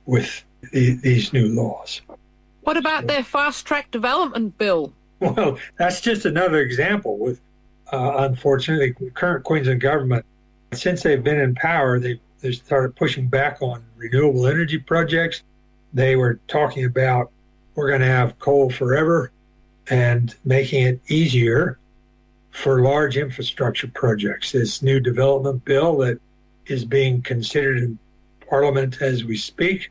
with these new laws. What about their fast-track development bill? Well, that's just another example with, unfortunately, the current Queensland government. Since they've been in power, they started pushing back on renewable energy projects. They were talking about we're going to have coal forever and making it easier for large infrastructure projects. This new development bill that is being considered in Parliament as we speak,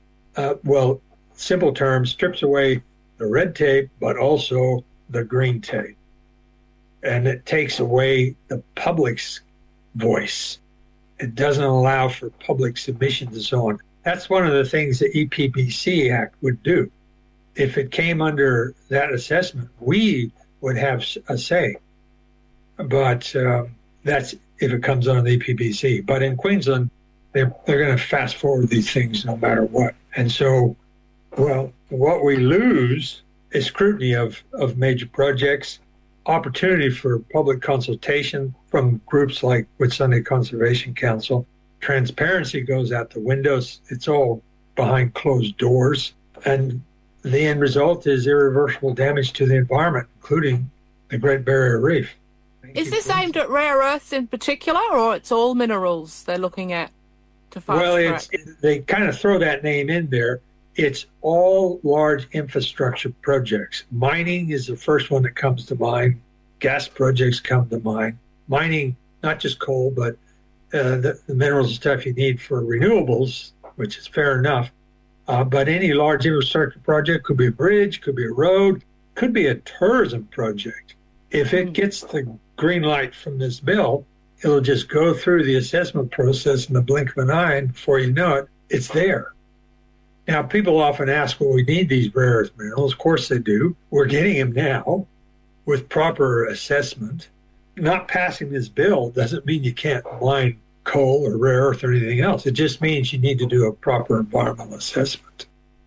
simple terms, strips away the red tape, but also the green tape. And it takes away the public's voice. It doesn't allow for public submissions and so on. That's one of the things the EPBC Act would do. If it came under that assessment, we would have a say. But that's if it comes under the EPBC. But in Queensland, they're going to fast forward these things no matter what. And so, what we lose is scrutiny of major projects, opportunity for public consultation from groups like Whitsunday Conservation Council. Transparency goes out the windows. It's all behind closed doors. And the end result is irreversible damage to the environment, including the Great Barrier Reef. Is this aimed at rare earths in particular, or it's all minerals they're looking at to fast track? They kind of throw that name in there. It's all large infrastructure projects. Mining is the first one that comes to mind. Gas projects come to mind. Mining, not just coal, but the minerals and stuff you need for renewables, which is fair enough. But any large infrastructure project could be a bridge, could be a road, could be a tourism project. If it gets the green light from this bill, it'll just go through the assessment process in the blink of an eye, and before you know it, it's there. Now, people often ask, well, we need these rare earth minerals. Of course they do. We're getting them now with proper assessment. Not passing this bill doesn't mean you can't mine coal or rare earth or anything else. It just means you need to do a proper environmental assessment.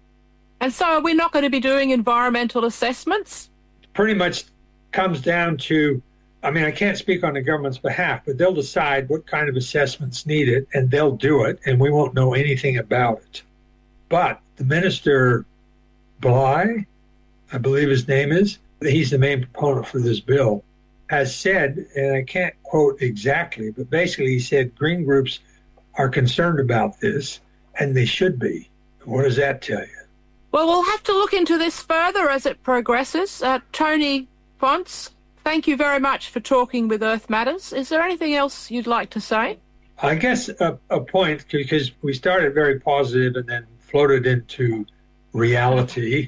And so are we not going to be doing environmental assessments? Pretty much comes down to, I can't speak on the government's behalf, but they'll decide what kind of assessments needed, and they'll do it, and we won't know anything about it. But the Minister Bligh, I believe his name is, he's the main proponent for this bill, has said, and I can't quote exactly, but basically he said green groups are concerned about this, and they should be. What does that tell you? Well, we'll have to look into this further as it progresses. Tony Fonts, thank you very much for talking with Earth Matters. Is there anything else you'd like to say? I guess a point, because we started very positive and then floated into reality.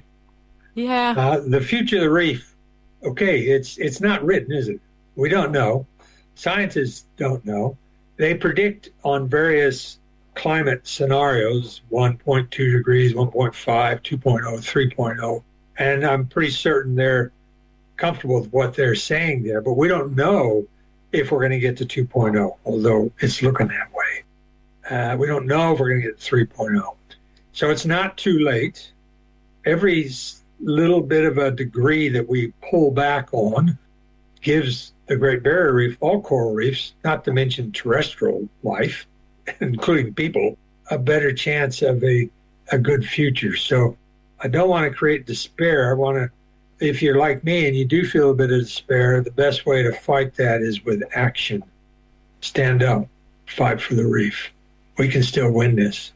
Yeah. The future of the reef, okay, it's not written, is it? We don't know. Scientists don't know. They predict on various climate scenarios, 1.2 degrees, 1.5, 2.0, 3.0, and I'm pretty certain they're comfortable with what they're saying there, but we don't know if we're going to get to 2.0, although it's looking that way. We don't know if we're going to get to 3.0. So it's not too late. Every little bit of a degree that we pull back on gives the Great Barrier Reef, all coral reefs, not to mention terrestrial life, including people, a better chance of a good future. So I don't want to create despair. I want to, if you're like me and you do feel a bit of despair, the best way to fight that is with action. Stand up, fight for the reef. We can still win this.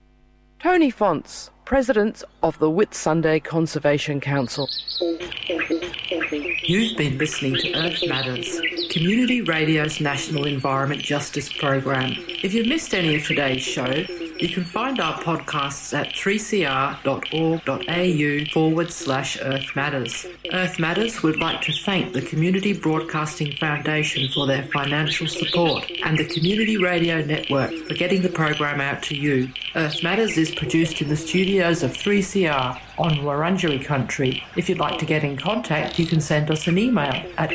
Tony Fonts, President of the Whitsunday Conservation Council. You've been listening to Earth Matters, Community Radio's National Environment Justice Program. If you've missed any of today's show, you can find our podcasts at 3cr.org.au/Earth Matters. Earth Matters would like to thank the Community Broadcasting Foundation for their financial support and the Community Radio Network for getting the program out to you. Earth Matters is produced in the studios of 3CR on Wurundjeri country. If you'd like to get in contact, you can send us an email at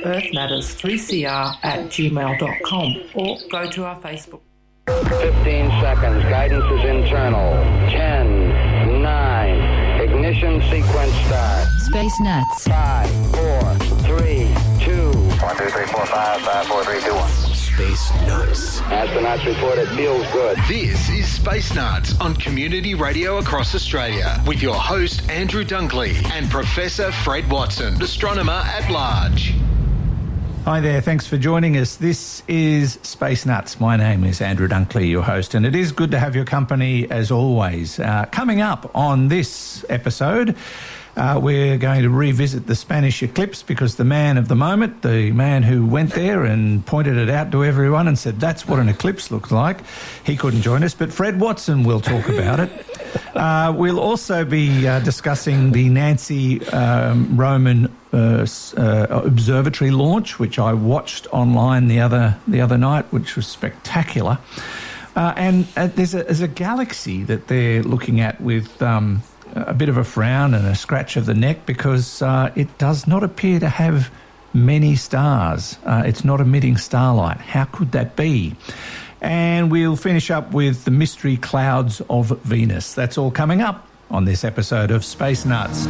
earthmatters3cr@gmail.com or go to our Facebook. 15 seconds. Guidance is internal. 10, 9. Ignition sequence start. Space Nuts. 5, 4, 3, 2. 1, 2, 3, 4, 5, 5, 4, 3, 2, 1. Space Nuts. Astronauts report it feels good. This is Space Nuts on Community Radio across Australia with your host Andrew Dunkley and Professor Fred Watson, astronomer at large. Hi there, thanks for joining us. This is Space Nuts. My name is Andrew Dunkley, your host, and it is good to have your company as always. Coming up on this episode, we're going to revisit the Spanish eclipse because the man of the moment, the man who went there and pointed it out to everyone and said that's what an eclipse looks like, he couldn't join us, but Fred Watson will talk about it. We'll also be discussing the Nancy Roman observatory launch, which I watched online the other night, which was spectacular. And there's a galaxy that they're looking at with a bit of a frown and a scratch of the neck because it does not appear to have many stars. It's not emitting starlight. How could that be? And we'll finish up with the mystery clouds of Venus. That's all coming up on this episode of Space Nuts.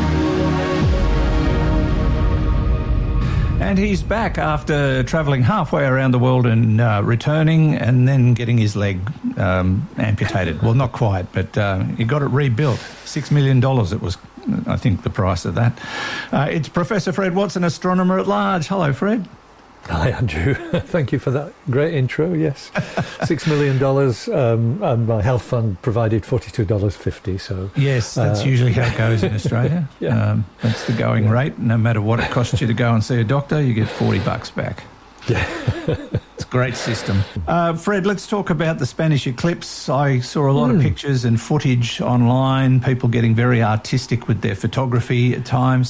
And he's back after travelling halfway around the world and returning and then getting his leg amputated. Well, not quite, but he got it rebuilt. $6 million it was, I think, the price of that. It's Professor Fred Watson, astronomer at large. Hello, Fred. Hi, Andrew. Thank you for that great intro, yes. $6 million, and my health fund provided $42.50, so... Yes, that's usually how it goes in Australia. Yeah. That's the going rate. No matter what it costs you to go and see a doctor, you get $40 back. Yeah. It's a great system. Fred, let's talk about the Spanish eclipse. I saw a lot of pictures and footage online, people getting very artistic with their photography at times.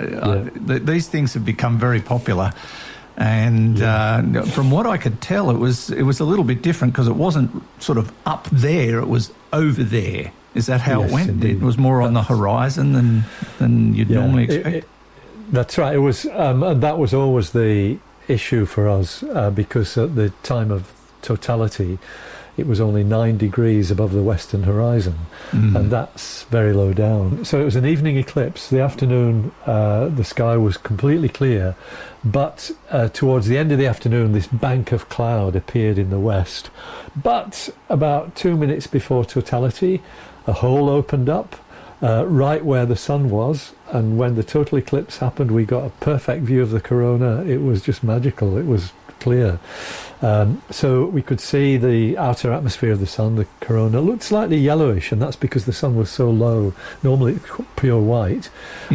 These things have become very popular. And from what I could tell, it was a little bit different because it wasn't sort of up there, it was over there. Is that how it went? Indeed. It was more on the horizon than you'd normally expect? That's right. It was, and that was always the issue for us because at the time of totality, it was only 9 degrees above the western horizon, and that's very low down. So it was an evening eclipse. The afternoon, the sky was completely clear, but towards the end of the afternoon, this bank of cloud appeared in the west. But about 2 minutes before totality, a hole opened up right where the sun was, and when the total eclipse happened, we got a perfect view of the corona. It was just magical. It was clear. So we could see the outer atmosphere of the sun, the corona, looked slightly yellowish, and that's because the sun was so low. Normally it's pure white.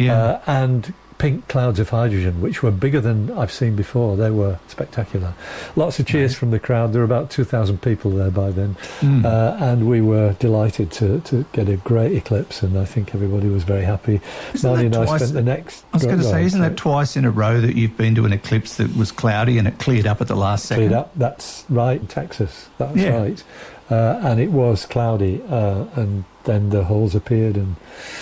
And pink clouds of hydrogen, which were bigger than I've seen before. They were spectacular. Lots of cheers from the crowd. There were about 2,000 people there by then. And we were delighted to get a great eclipse, and I think everybody was very happy. Melanie and I spent the next... I was going to say, isn't that twice in a row that you've been to an eclipse that was cloudy and it cleared up at the last second? Cleared up, that's right, in Texas. That's right. And it was cloudy, and then the holes appeared and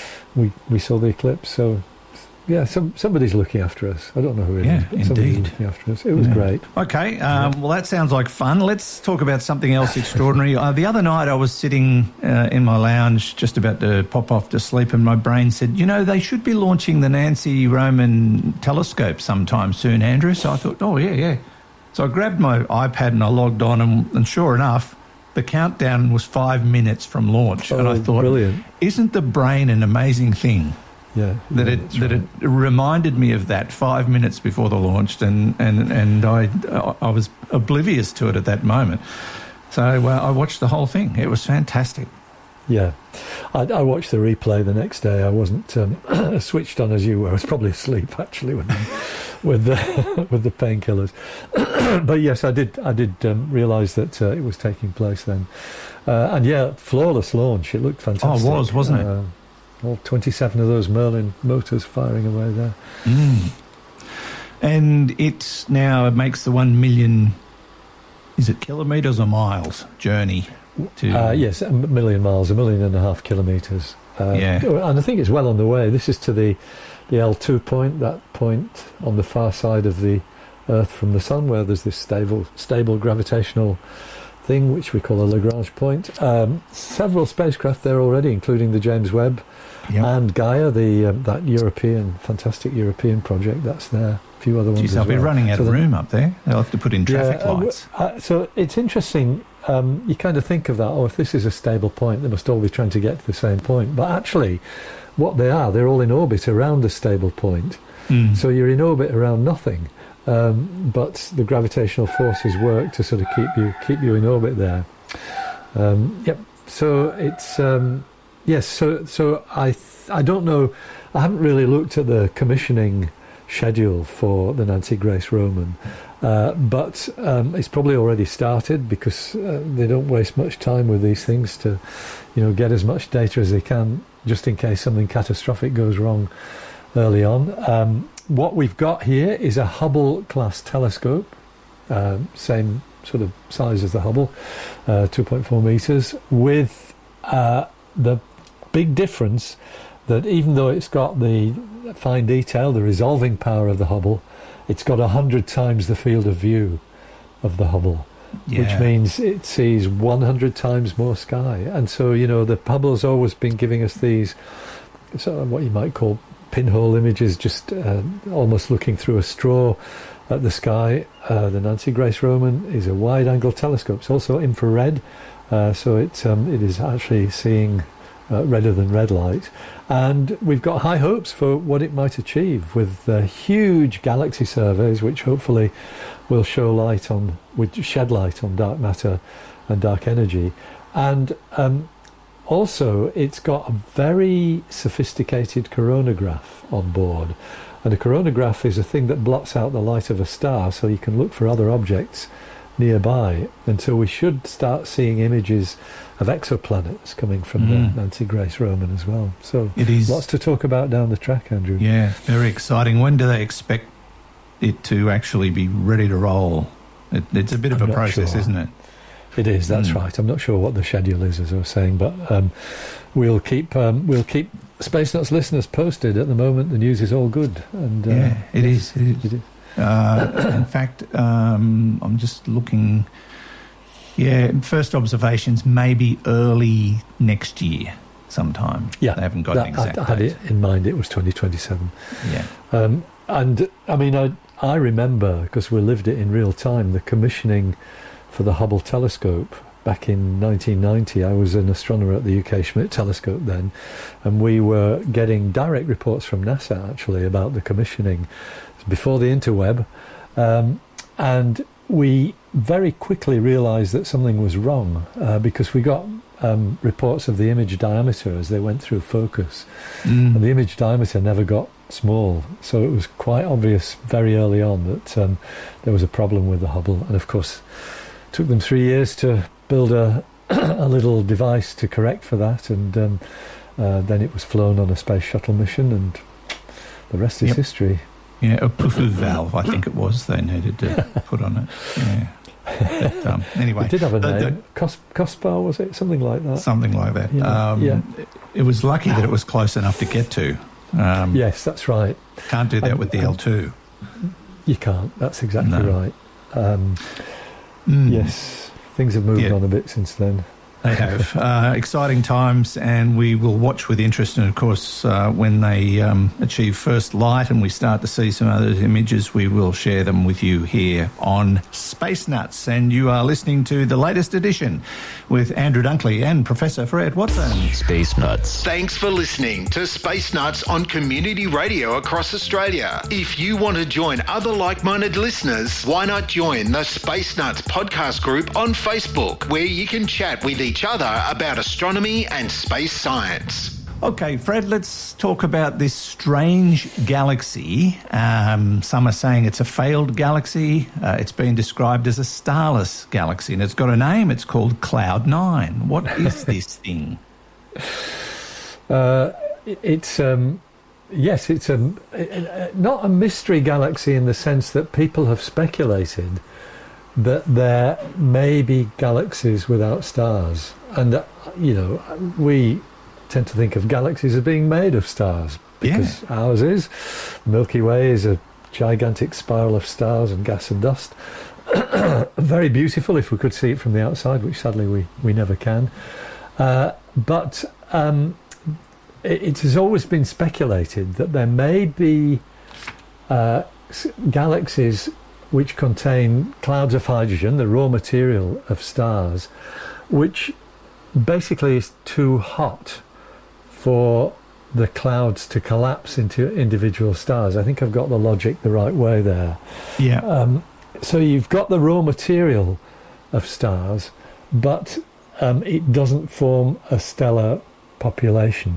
we saw the eclipse, so... Yeah, somebody's looking after us. I don't know who it is, but somebody's looking after us. It was great. Okay, well, that sounds like fun. Let's talk about something else extraordinary. The other night I was sitting in my lounge just about to pop off to sleep, and my brain said, you know, they should be launching the Nancy Roman telescope sometime soon, Andrew. So I thought, oh, yeah. So I grabbed my iPad and I logged on, and sure enough, the countdown was 5 minutes from launch. And I thought, brilliant. Isn't the brain an amazing thing? Yeah, it reminded me of that 5 minutes before the launch, and I was oblivious to it at that moment. So I watched the whole thing. It was fantastic. Yeah, I watched the replay the next day. I wasn't switched on as you were. I was probably asleep actually with the painkillers. But yes, I did realise that it was taking place then, and flawless launch. It looked fantastic. Oh, it was, wasn't it? All 27 of those Merlin motors firing away there. And it now makes the 1 million, is it kilometres or miles, journey to... yes, 1 million miles, 1.5 million kilometres. And I think it's well on the way. This is to the L2 point, that point on the far side of the Earth from the Sun, where there's this stable gravitational thing, which we call a Lagrange point. Several spacecraft there already, including the James Webb and Gaia, that fantastic European project that's there. few other ones. Geez, they'll be running out of room up there. They'll have to put in traffic lights. So it's interesting. You kind of think of that. Oh, if this is a stable point, they must all be trying to get to the same point. But actually, what they're all in orbit around a stable point. So you're in orbit around nothing. But the gravitational forces work to sort of keep you in orbit there. So it's yes. So I don't know. I haven't really looked at the commissioning schedule for the Nancy Grace Roman, but it's probably already started because they don't waste much time with these things to, get as much data as they can just in case something catastrophic goes wrong early on. What we've got here is a Hubble class telescope, same sort of size as the Hubble, 2.4 meters, with the big difference that even though it's got the fine detail, the resolving power of the Hubble, it's got 100 times the field of view of the Hubble, which means it sees 100 times more sky. And so, the Hubble's always been giving us these sort of what you might call pinhole images, just almost looking through a straw at the sky. The Nancy Grace Roman is a wide-angle telescope. It's also infrared, so it is actually seeing redder than red light. And we've got high hopes for what it might achieve with huge galaxy surveys, which hopefully will shed light on dark matter and dark energy. And also, it's got a very sophisticated coronagraph on board. And a coronagraph is a thing that blots out the light of a star so you can look for other objects nearby. And so we should start seeing images of exoplanets coming from the Nancy Grace Roman as well. So it is lots to talk about down the track, Andrew. Yeah, very exciting. When do they expect it to actually be ready to roll? It's a bit of a process, isn't it? It is, that's right. I'm not sure what the schedule is, as I was saying, but we'll keep Space Nuts listeners posted. At the moment, the news is all good. And it is. In fact, I'm just looking. Yeah, first observations maybe early next year sometime. Yeah, they haven't got an exact date. I had it in mind. It was 2027. Yeah, and I mean, I remember, because we lived it in real time, the commissioning for the Hubble telescope back in 1990. I was an astronomer at the UK Schmidt telescope then, and we were getting direct reports from NASA actually about the commissioning before the interweb, and we very quickly realised that something was wrong because we got reports of the image diameter as they went through focus, and the image diameter never got small, so it was quite obvious very early on that there was a problem with the Hubble. And of course it took them 3 years to build a little device to correct for that, and then it was flown on a space shuttle mission, and the rest is history. Yeah, a Pufu valve, I think it was, they needed to put on it. Yeah. But, anyway. It did have a name. Cospar, was it? Something like that. Something like that. It was lucky that it was close enough to get to. Yes, that's right. Can't do that with the L2. You can't. That's exactly right. Yes, things have moved on a bit since then. They have. Exciting times, and we will watch with interest. And, of course, when they achieve first light and we start to see some other images, we will share them with you here on Space Nuts. And you are listening to the latest edition with Andrew Dunkley and Professor Fred Watson. Space Nuts. Thanks for listening to Space Nuts on community radio across Australia. If you want to join other like-minded listeners, why not join the Space Nuts podcast group on Facebook, where you can chat with each other about astronomy and space science. Okay, Fred, let's talk about this strange galaxy. Some are saying it's a failed galaxy. It's been described as a starless galaxy, and it's got a name. It's called Cloud 9. What is this thing? It's not a mystery galaxy in the sense that people have speculated that there may be galaxies without stars. And, we tend to think of galaxies as being made of stars, because ours is. The Milky Way is a gigantic spiral of stars and gas and dust. Very beautiful if we could see it from the outside, which sadly we never can. But it has always been speculated that there may be galaxies which contain clouds of hydrogen, the raw material of stars, which basically is too hot for the clouds to collapse into individual stars. I think I've got the logic the right way there. Yeah. So you've got the raw material of stars, but it doesn't form a stellar population.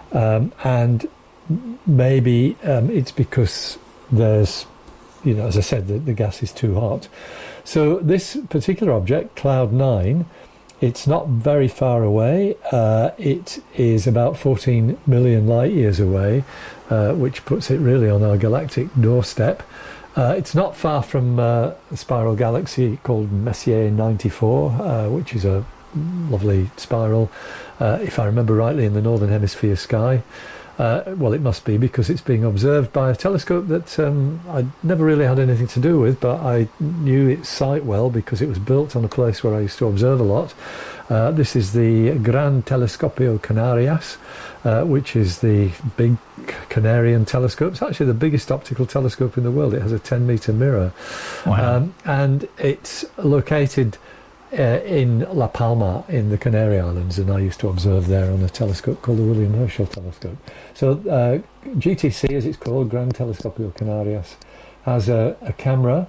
And maybe it's because there's, as I said, the gas is too hot. So this particular object, Cloud 9, it's not very far away. It is about 14 million light years away, which puts it really on our galactic doorstep. It's not far from a spiral galaxy called Messier 94, which is a lovely spiral, if I remember rightly, in the northern hemisphere sky. Well, it must be, because it's being observed by a telescope that I never really had anything to do with, but I knew its site well because it was built on a place where I used to observe a lot. This is the Gran Telescopio Canarias, which is the big Canarian telescope. It's actually the biggest optical telescope in the world. It has a 10-metre mirror. Wow. And it's located in La Palma in the Canary Islands, and I used to observe there on a telescope called the William Herschel telescope. So GTC, as it's called, Gran Telescopio Canarias, has a camera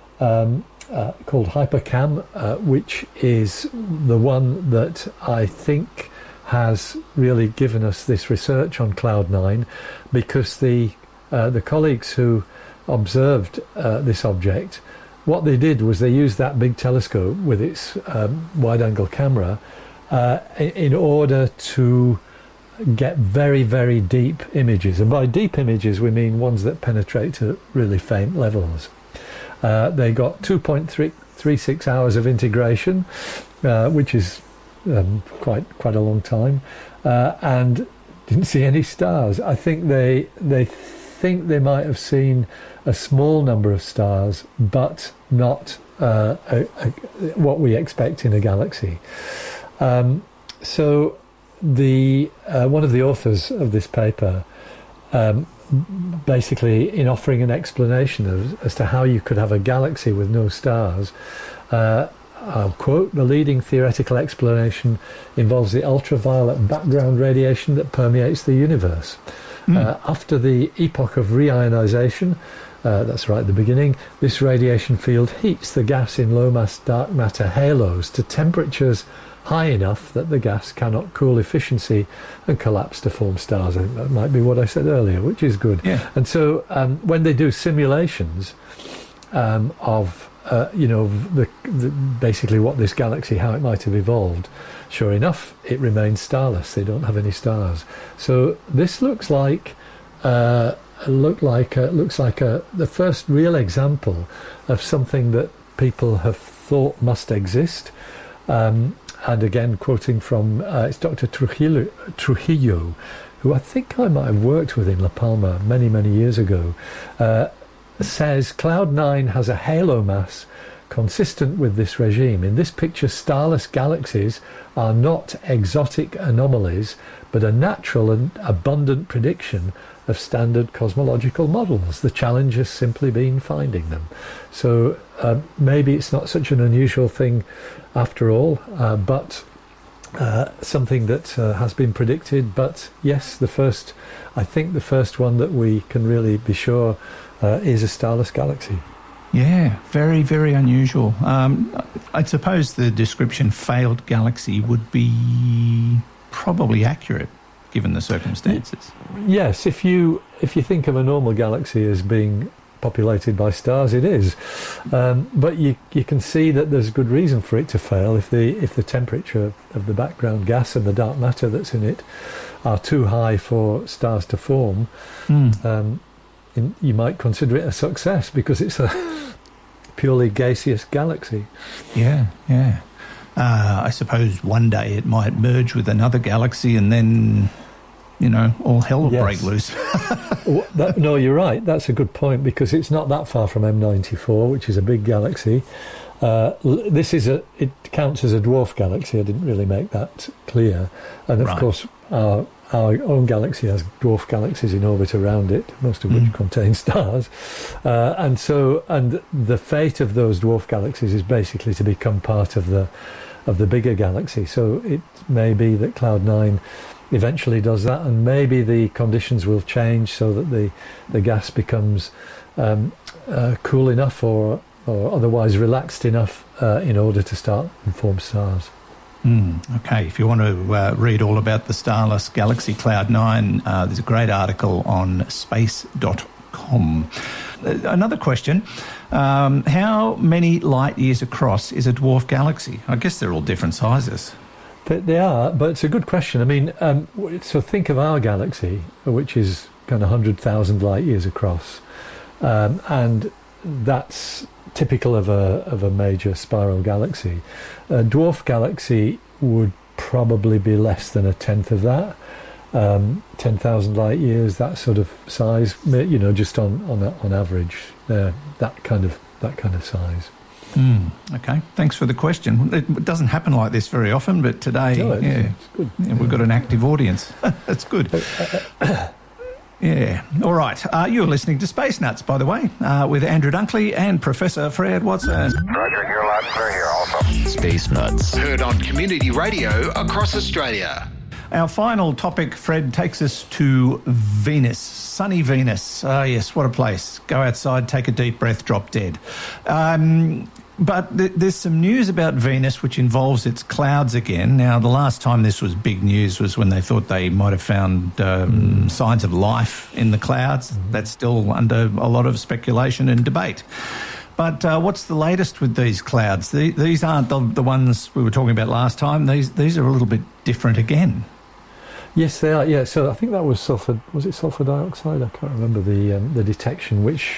called Hypercam, which is the one that I think has really given us this research on Cloud 9, because the colleagues who observed this object, what they did was they used that big telescope with its wide-angle camera in order to get very, very deep images. And by deep images, we mean ones that penetrate to really faint levels. They got 2.36 hours of integration, which is quite a long time, and didn't see any stars. I think they think they might have seen a small number of stars, but not what we expect in a galaxy. So the one of the authors of this paper, basically in offering an explanation as to how you could have a galaxy with no stars, I'll quote, "The leading theoretical explanation involves the ultraviolet background radiation that permeates the universe. After the epoch of reionization," that's right at the beginning, "this radiation field heats the gas in low-mass dark matter halos to temperatures high enough that the gas cannot cool efficiency and collapse to form stars." I think that might be what I said earlier, which is good. Yeah. And so when they do simulations of basically what this galaxy, how it might have evolved, sure enough, it remains starless. They don't have any stars. So this looks like the first real example of something that people have thought must exist. And again, quoting from it's Dr. Trujillo, who I think I might have worked with in La Palma many, many years ago, says Cloud 9 has a halo mass consistent with this regime. In this picture, starless galaxies are not exotic anomalies, but a natural and abundant prediction of standard cosmological models. The challenge has simply been finding them. So maybe it's not such an unusual thing after all, but something that has been predicted. But yes, I think the first one that we can really be sure is a starless galaxy. Yeah, very, very unusual. I suppose the description "failed galaxy" would be probably accurate given the circumstances. Yes, if you think of a normal galaxy as being populated by stars, it is. But you can see that there's good reason for it to fail if the temperature of the background gas and the dark matter that's in it are too high for stars to form. You might consider it a success because it's a purely gaseous galaxy. Yeah. I suppose one day it might merge with another galaxy and then, all hell will break loose. No, you're right. That's a good point, because it's not that far from M94, which is a big galaxy. It counts as a dwarf galaxy. I didn't really make that clear. And of course, our our own galaxy has dwarf galaxies in orbit around it, most of which contain stars, and the fate of those dwarf galaxies is basically to become part of the bigger galaxy. So it may be that Cloud 9 eventually does that, and maybe the conditions will change so that the gas becomes cool enough or otherwise relaxed enough in order to start and form stars. Okay, if you want to read all about the starless galaxy Cloud 9, there's a great article on space.com. Another question, how many light years across is a dwarf galaxy? I guess they're all different sizes. They are, but it's a good question. I mean, so think of our galaxy, which is kind of 100,000 light years across, and that's typical of a major spiral galaxy. A dwarf galaxy would probably be less than a tenth of that, 10,000 light years, that sort of size. You know, just on average, that kind of size. Okay, thanks for the question. It doesn't happen like this very often, but today, it's good. Yeah, we've got an active audience. That's good. Yeah. All right. You're listening to Space Nuts, by the way, with Andrew Dunkley and Professor Fred Watson. Roger, you're loud and clear here also. Space Nuts. Heard on community radio across Australia. Our final topic, Fred, takes us to Venus, sunny Venus. Yes, what a place. Go outside, take a deep breath, drop dead. But there's some news about Venus which involves its clouds again. Now, the last time this was big news was when they thought they might have found signs of life in the clouds. That's still under a lot of speculation and debate. But what's the latest with these clouds? These aren't the ones we were talking about last time. These are a little bit different again. Yes, they are. Yeah, so I think that was sulfur. Was it sulfur dioxide? I can't remember the detection, which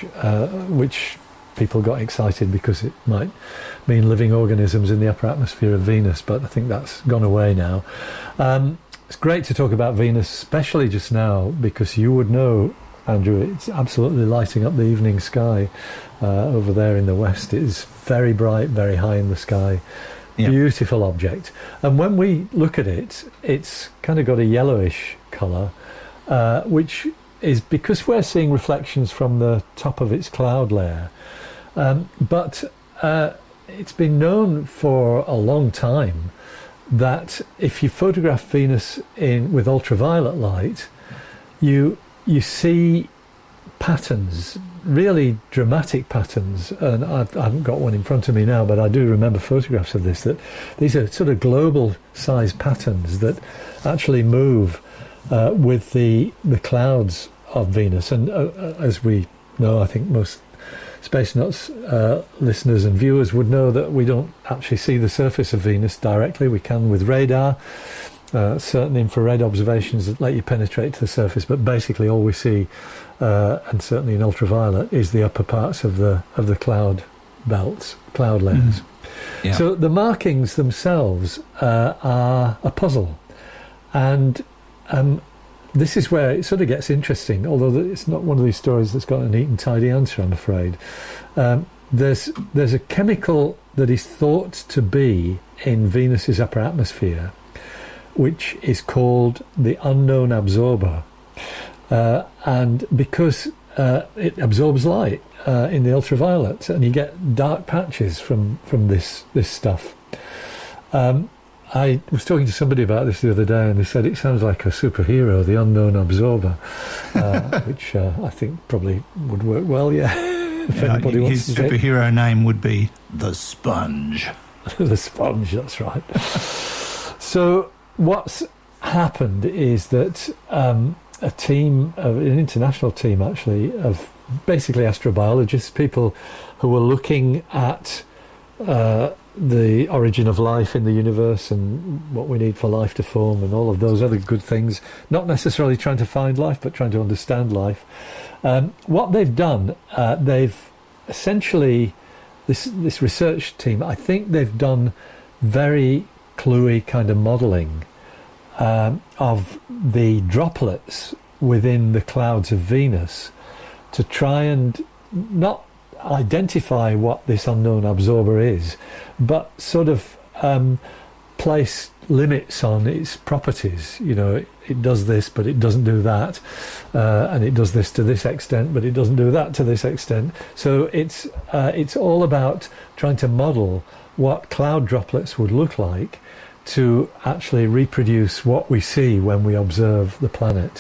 people got excited because it might mean living organisms in the upper atmosphere of Venus, but I think that's gone away now. It's great to talk about Venus, especially just now, because you would know, Andrew, it's absolutely lighting up the evening sky over there in the west. It is very bright, very high in the sky. Yep. Beautiful object. And when we look at it, it's kind of got a yellowish colour, which is because we're seeing reflections from the top of its cloud layer. But it's been known for a long time that if you photograph Venus with ultraviolet light, you see patterns, really dramatic patterns. And I haven't got one in front of me now, but I do remember photographs of this, that these are sort of global size patterns that actually move with the clouds of Venus. And as we know, I think most Space Nuts listeners and viewers would know that we don't actually see the surface of Venus directly. We can with radar, certain infrared observations that let you penetrate to the surface, but basically all we see, and certainly in ultraviolet, is the upper parts of the cloud belts, cloud layers. Yeah. So the markings themselves are a puzzle, and this is where it sort of gets interesting, although it's not one of these stories that's got a neat and tidy answer, I'm afraid. There's a chemical that is thought to be in Venus's upper atmosphere, which is called the unknown absorber. And because it absorbs light in the ultraviolet, and you get dark patches from this stuff. I was talking to somebody about this the other day, and they said it sounds like a superhero, the unknown absorber, which I think probably would work well, yeah. If anybody wants his superhero name would be The Sponge. The Sponge, that's right. So what's happened is that a team, an international team actually, of basically astrobiologists, people who were looking at the origin of life in the universe and what we need for life to form and all of those other good things, not necessarily trying to find life, but trying to understand life. What they've done, they've essentially, this research team, I think they've done very cluey kind of modelling of the droplets within the clouds of Venus to try and not identify what this unknown absorber is, but sort of place limits on its properties. You know, it does this, but it doesn't do that, and it does this to this extent, but it doesn't do that to this extent. So it's all about trying to model what cloud droplets would look like to actually reproduce what we see when we observe the planet.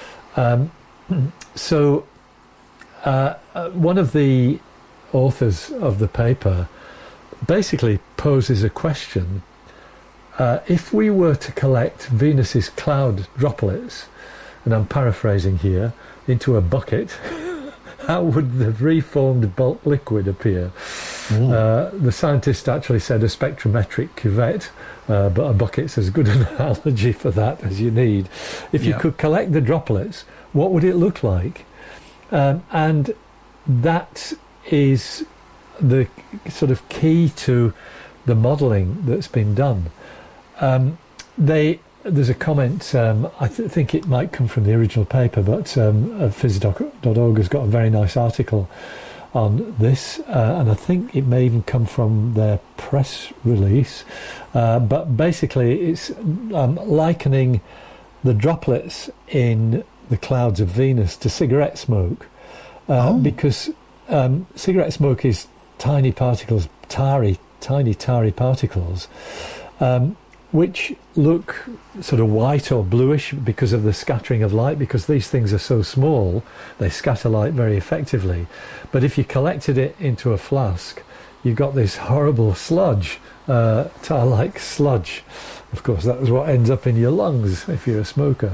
So one of the authors of the paper basically poses a question. If we were to collect Venus's cloud droplets, and I'm paraphrasing here, into a bucket, how would the reformed bulk liquid appear? The scientist actually said a spectrometric cuvette, but a bucket's as good an analogy for that as you need. If you could collect the droplets, what would it look like? And that is the sort of key to the modelling that's been done. There's a comment, I think it might come from the original paper, but phys.org has got a very nice article on this, and I think it may even come from their press release. But basically it's likening the droplets in the clouds of Venus to cigarette smoke, because cigarette smoke is tiny particles, tiny tarry particles, which look sort of white or bluish because of the scattering of light, because these things are so small, they scatter light very effectively. But if you collected it into a flask, you've got this horrible sludge, tar-like sludge. Of course, that is what ends up in your lungs if you're a smoker.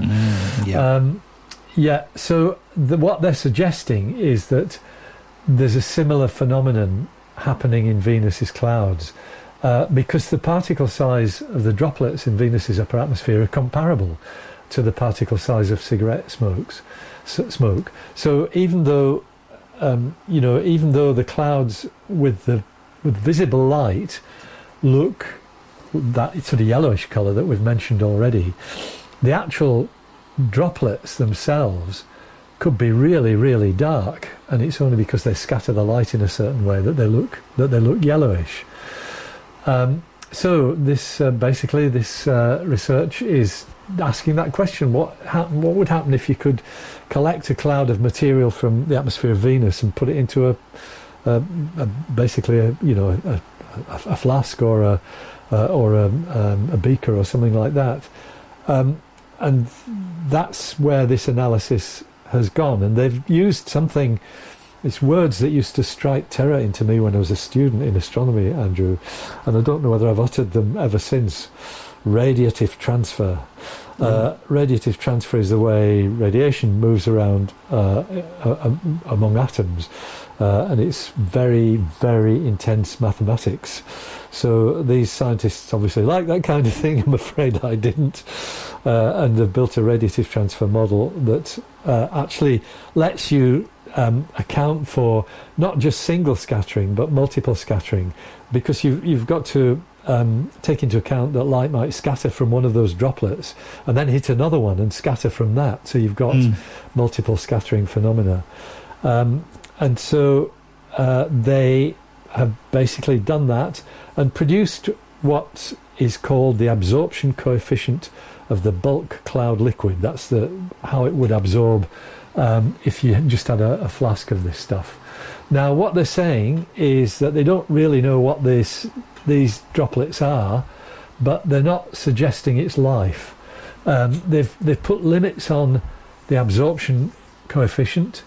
So what they're suggesting is that there's a similar phenomenon happening in Venus's clouds, because the particle size of the droplets in Venus's upper atmosphere are comparable to the particle size of cigarette smoke. So even though the clouds with visible light look that sort of yellowish colour that we've mentioned already, the actual droplets themselves could be really, really dark, and it's only because they scatter the light in a certain way that they look yellowish. So this research is asking that question: what would happen if you could collect a cloud of material from the atmosphere of Venus and put it into a flask or a beaker or something like that? And that's where this analysis has gone, and they've used something. It's words that used to strike terror into me when I was a student in astronomy, Andrew, and I don't know whether I've uttered them ever since. Radiative transfer. Radiative transfer is the way radiation moves around among atoms, and it's very, very intense mathematics. So these scientists obviously like that kind of thing. I'm afraid I didn't. And they've built a radiative transfer model that actually lets you account for not just single scattering but multiple scattering, because you've got to take into account that light might scatter from one of those droplets and then hit another one and scatter from that. So you've got multiple scattering phenomena. And so they have basically done that and produced what is called the absorption coefficient of the bulk cloud liquid. That's how it would absorb if you just had a flask of this stuff. Now, what they're saying is that they don't really know what these droplets are, but they're not suggesting it's life. They've put limits on the absorption coefficient,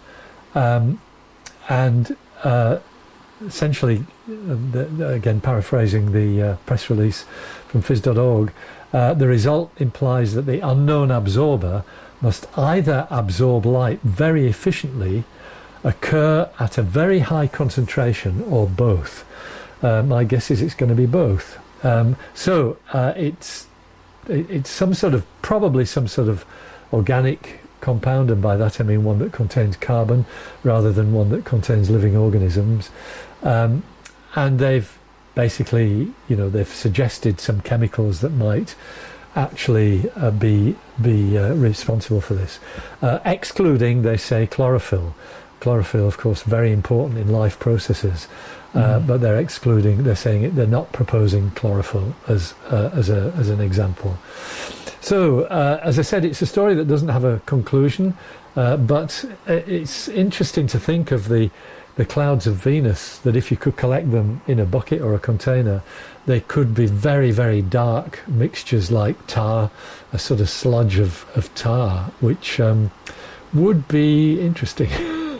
and essentially, again paraphrasing the press release from phys.org, the result implies that the unknown absorber must either absorb light very efficiently, occur at a very high concentration, or both. My guess is it's going to be both. So it's probably some sort of organic compound, and by that I mean one that contains carbon rather than one that contains living organisms. And they've basically, they've suggested some chemicals that might actually be responsible for this, excluding, they say, chlorophyll, Chlorophyll, of course, very important in life processes, but they're saying they're not proposing chlorophyll as an example. So, as I said, it's a story that doesn't have a conclusion, but it's interesting to think of the clouds of Venus, that if you could collect them in a bucket or a container, they could be very, very dark mixtures like tar, a sort of sludge of tar, which would be interesting.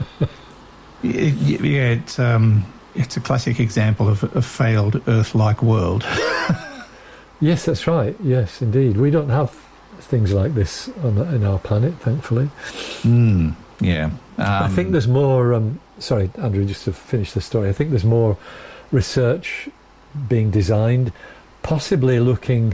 Yeah, it's a classic example of a failed Earth-like world. Yes, that's right. Yes, indeed. We don't have things like this in our planet, thankfully. Yeah. I think there's more... sorry, Andrew, just to finish the story. I think there's more research being designed, possibly looking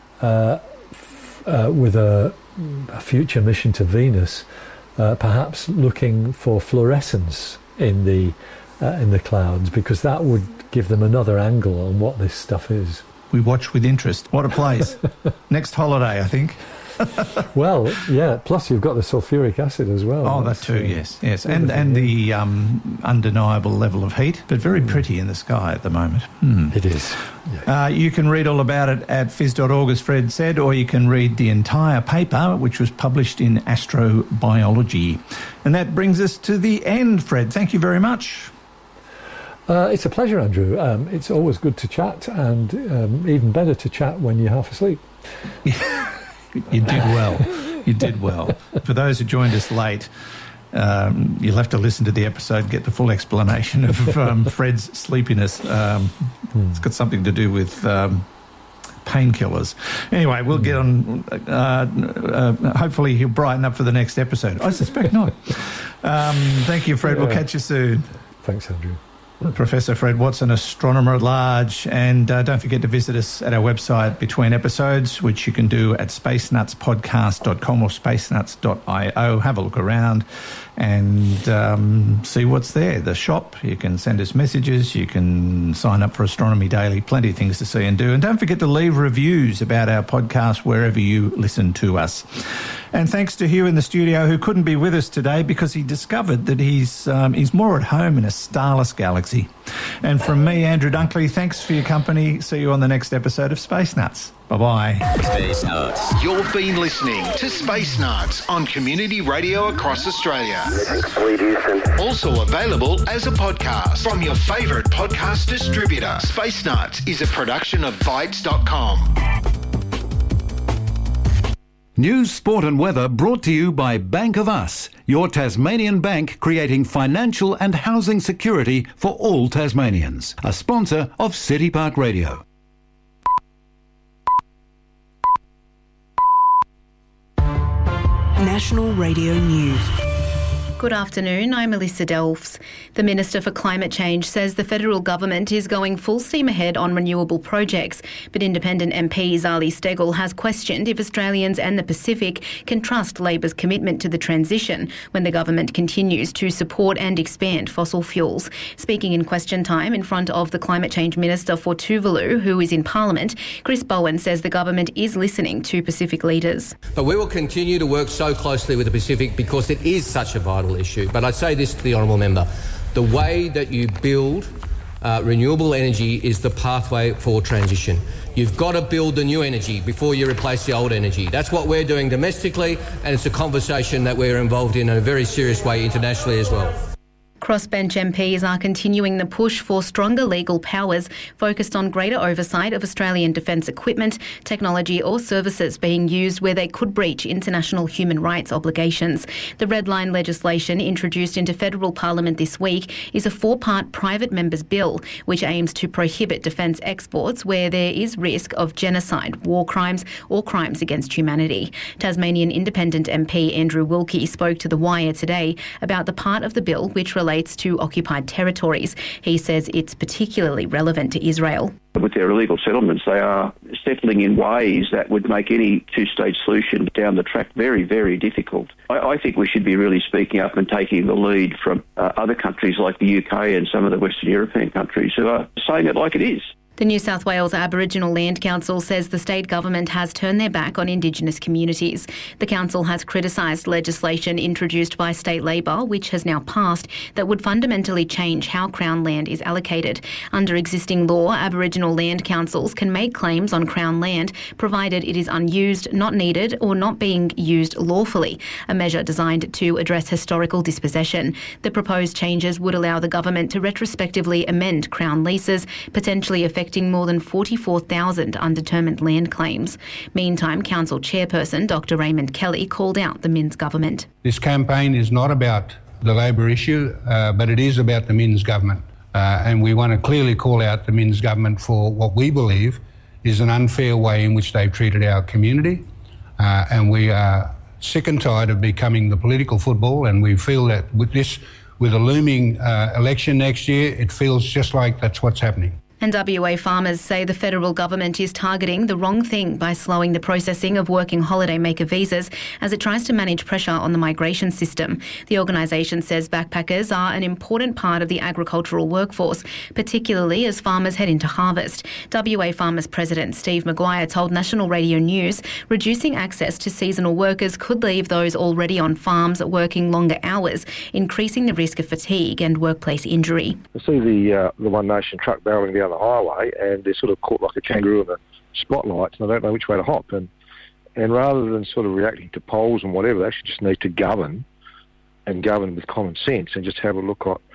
with a future mission to Venus, perhaps looking for fluorescence in the clouds, because that would give them another angle on what this stuff is. We watch with interest. What a place. Next holiday, I think. Well, yeah, plus you've got the sulfuric acid as well. Oh, that too, yes. And the undeniable level of heat, but very pretty in the sky at the moment. It is. Yeah. You can read all about it at phys.org, as Fred said, or you can read the entire paper, which was published in Astrobiology. And that brings us to the end, Fred. Thank you very much. It's a pleasure, Andrew. It's always good to chat, and even better to chat when you're half asleep. You did well. You did well. For those who joined us late, you'll have to listen to the episode and get the full explanation of Fred's sleepiness. It's got something to do with painkillers. Anyway, we'll get on. Hopefully he'll brighten up for the next episode. I suspect not. Thank you, Fred. Yeah. We'll catch you soon. Thanks, Andrew. Professor Fred Watson, astronomer at large. And don't forget to visit us at our website between episodes, which you can do at spacenutspodcast.com or spacenuts.io. Have a look around and see what's there. The shop, you can send us messages, you can sign up for Astronomy Daily, plenty of things to see and do. And don't forget to leave reviews about our podcast wherever you listen to us. And thanks to Hugh in the studio, who couldn't be with us today because he discovered that he's more at home in a starless galaxy. And from me, Andrew Dunkley, thanks for your company. See you on the next episode of Space Nuts. Bye-bye. Space Nuts. You've been listening to Space Nuts on Community Radio across Australia. Also available as a podcast from your favourite podcast distributor. Space Nuts is a production of Bytes.com. News, sport and weather brought to you by Bank of Us, your Tasmanian bank creating financial and housing security for all Tasmanians. A sponsor of City Park Radio. National Radio News. Good afternoon, I'm Melissa Delfs. The Minister for Climate Change says the federal government is going full steam ahead on renewable projects, but independent MP Zali Steggall has questioned if Australians and the Pacific can trust Labor's commitment to the transition when the government continues to support and expand fossil fuels. Speaking in question time in front of the Climate Change Minister for Tuvalu, who is in Parliament, Chris Bowen says the government is listening to Pacific leaders. But we will continue to work so closely with the Pacific because it is such a vital issue. But I'd say this to the honourable member. The way that you build renewable energy is the pathway for transition. You've got to build the new energy before you replace the old energy. That's what we're doing domestically, and it's a conversation that we're involved in a very serious way internationally as well. Crossbench MPs are continuing the push for stronger legal powers focused on greater oversight of Australian defence equipment, technology or services being used where they could breach international human rights obligations. The Red Line legislation introduced into federal parliament this week is a 4-part private member's bill which aims to prohibit defence exports where there is risk of genocide, war crimes or crimes against humanity. Tasmanian Independent MP Andrew Wilkie spoke to The Wire today about the part of the bill which relates to occupied territories. He says it's particularly relevant to Israel. With their illegal settlements, they are settling in ways that would make any two-state solution down the track very, very difficult. I think we should be really speaking up and taking the lead from other countries like the UK and some of the Western European countries who are saying it like it is. The New South Wales Aboriginal Land Council says the state government has turned their back on Indigenous communities. The council has criticised legislation introduced by state Labor, which has now passed, that would fundamentally change how Crown land is allocated. Under existing law, Aboriginal land councils can make claims on Crown land provided it is unused, not needed or not being used lawfully, a measure designed to address historical dispossession. The proposed changes would allow the government to retrospectively amend Crown leases, potentially affecting more than 44,000 undetermined land claims. Meantime, Council Chairperson Dr Raymond Kelly called out the Minns government. This campaign is not about the Labor issue, but it is about the Minns government. And we want to clearly call out the Minns government for what we believe is an unfair way in which they've treated our community. And we are sick and tired of becoming the political football, and we feel that with a looming election next year, it feels just like that's what's happening. And WA farmers say the federal government is targeting the wrong thing by slowing the processing of working holidaymaker visas as it tries to manage pressure on the migration system. The organisation says backpackers are an important part of the agricultural workforce, particularly as farmers head into harvest. WA Farmers President Steve Maguire told National Radio News reducing access to seasonal workers could leave those already on farms working longer hours, increasing the risk of fatigue and workplace injury. I see the One Nation truck barrelling down the highway, and they're sort of caught like a kangaroo in the spotlights, and they don't know which way to hop. And rather than sort of reacting to polls and whatever, they actually just need to govern with common sense and just have a look at,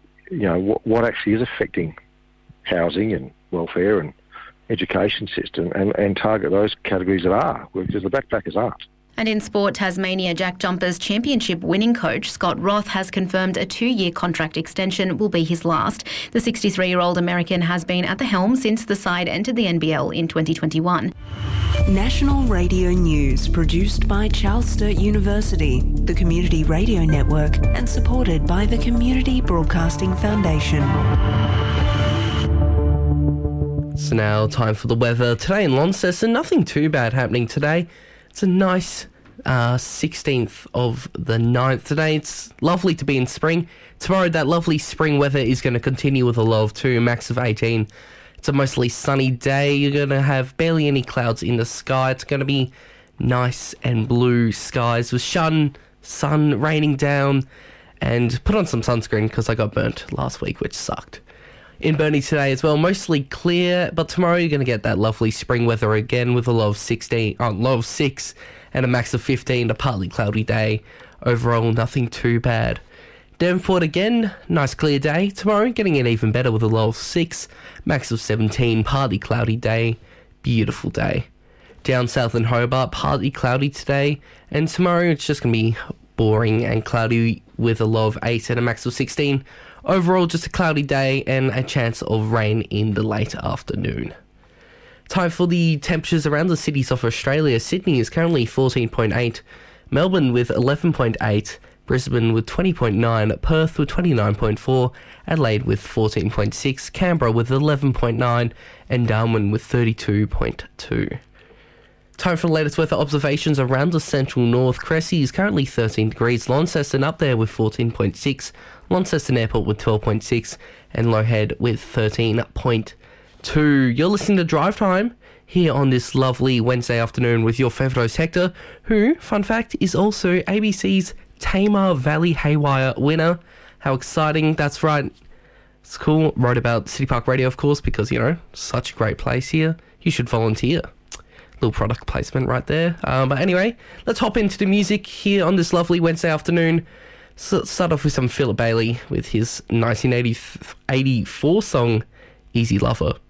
what actually is affecting housing and welfare and education system, and target those categories that are, because the backpackers aren't. And in sport, Tasmania Jack Jumpers championship winning coach Scott Roth has confirmed a 2-year contract extension will be his last. The 63-year-old American has been at the helm since the side entered the NBL in 2021. National Radio News, produced by Charles Sturt University, the Community Radio Network, and supported by the Community Broadcasting Foundation. So now, time for the weather. Today in Launceston, nothing too bad happening today. It's a nice 16th of the 9th today. It's lovely to be in spring. Tomorrow, that lovely spring weather is going to continue with a low of 2, max of 18. It's a mostly sunny day. You're going to have barely any clouds in the sky. It's going to be nice and blue skies with sun raining down. And put on some sunscreen because I got burnt last week, which sucked. In Burnie today as well, mostly clear, but tomorrow you're going to get that lovely spring weather again with a low of 6 and a max of 15, a partly cloudy day. Overall, nothing too bad. Devonport again, nice clear day. Tomorrow, getting it even better with a low of 6, max of 17, partly cloudy day. Beautiful day. Down south in Hobart, partly cloudy today, and tomorrow it's just going to be boring and cloudy with a low of 8 and a max of 16. Overall, just a cloudy day and a chance of rain in the late afternoon. Time for the temperatures around the cities of Australia. Sydney is currently 14.8, Melbourne with 11.8, Brisbane with 20.9, Perth with 29.4, Adelaide with 14.6, Canberra with 11.9, and Darwin with 32.2. Time for the latest weather observations around the central north. Cressy is currently 13 degrees, Launceston up there with 14.6, Launceston Airport with 12.6, and Low Head with 13.2. You're listening to Drive Time here on this lovely Wednesday afternoon with your favourite host Hector, who, fun fact, is also ABC's Tamar Valley Haywire winner. How exciting, that's right. It's cool. Wrote about City Park Radio, of course, because, such a great place here. You should volunteer. Little product placement right there. But anyway, let's hop into the music here on this lovely Wednesday afternoon. So let's start off with some Philip Bailey with his 1984 song, Easy Lover.